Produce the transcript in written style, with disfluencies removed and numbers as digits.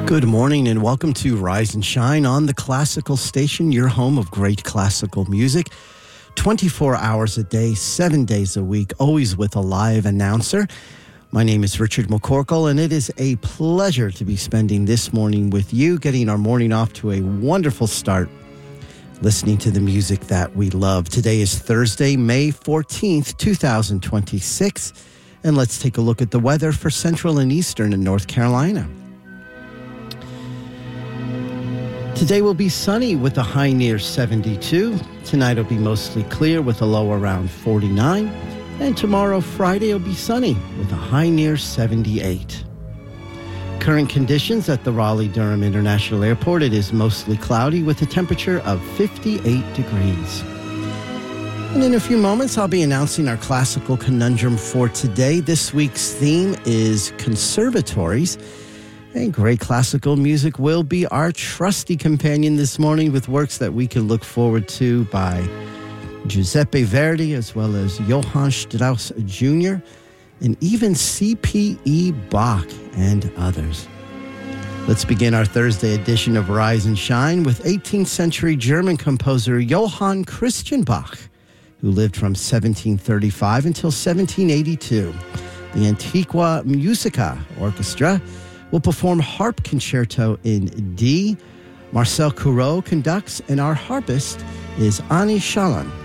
Good morning and welcome to Rise and Shine on the Classical Station, your home of great classical music. 24 hours a day, 7 days a week, always with a live announcer. My name is Richard McCorkle, and it is a pleasure to be spending this morning with you, getting our morning off to a wonderful start, listening to the music that we love. Today is Thursday, May 14th, 2026, and let's take a look at the weather for Central and Eastern and North Carolina. Today will be sunny with a high near 72. Tonight will be mostly clear with a low around 49. And tomorrow, Friday, will be sunny with a high near 78. Current conditions at the Raleigh-Durham International Airport, it is mostly cloudy with a temperature of 58 degrees. And in a few moments, I'll be announcing our classical conundrum for today. This week's theme is conservatories. And great classical music will be our trusty companion this morning with works that we can look forward to by Giuseppe Verdi as well as Johann Strauss Jr. and even C.P.E. Bach and others. Let's begin our Thursday edition of Rise and Shine with 18th century German composer Johann Christian Bach, who lived from 1735 until 1782. The Antiqua Musica Orchestra will perform Harp Concerto in D. Marcel Courreau conducts, and our harpist is Annie Chalon.